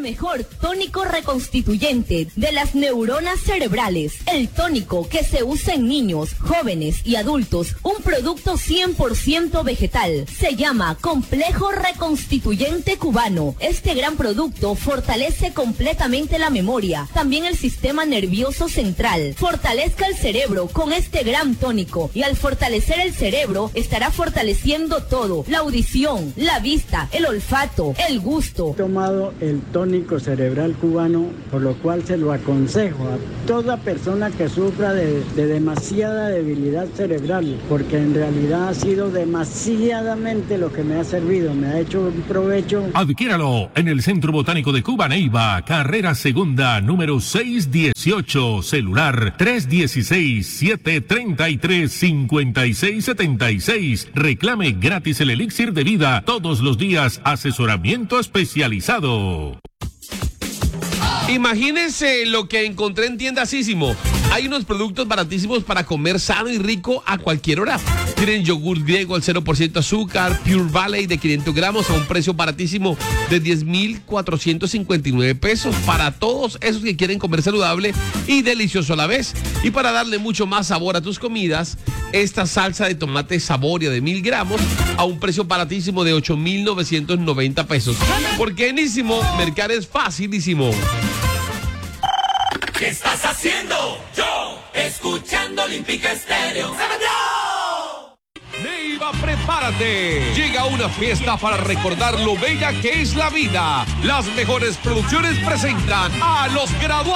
mejor tónico reconstituyente de las neuronas cerebrales. El tónico que se usa en niños, jóvenes y adultos. Un producto 100% vegetal. Se llama Complejo Reconstituyente Cubano. Este gran producto fortalece completamente la memoria, también el sistema nervioso central. Fortalezca el cerebro con este gran tónico, y al fortalecer el cerebro estará fortaleciendo todo: la audición, la vista, el olfato, el gusto. He tomado el tónico cerebral cubano, por lo cual se lo aconsejo a toda persona que sufra de demasiada debilidad cerebral, porque en realidad ha sido demasiadamente lo que me ha servido, me ha hecho un provecho. Adquiéralo en el Centro Botánico de Cuba, Neiva, carrera segunda, número 618, celular 316-733-5676. Reclame gratis el elixir de vida todos los días, asesoramiento especializado. Imagínense lo que encontré en Tienda Sísimo. Hay unos productos baratísimos para comer sano y rico a cualquier hora. Tienen yogur griego al 0% azúcar, Pure Valley de 500 gramos a un precio baratísimo de 10,459 pesos. Para todos esos que quieren comer saludable y delicioso a la vez. Y para darle mucho más sabor a tus comidas, esta salsa de tomate Saboria de 1,000 gramos a un precio baratísimo de 8,990 pesos. Porque en Ísimo, mercar es facilísimo. ¿Qué estás haciendo? Yo, escuchando Olímpica Estéreo. Neiva, prepárate. Llega una fiesta para recordar lo bella que es la vida. Las mejores producciones presentan a los graduados.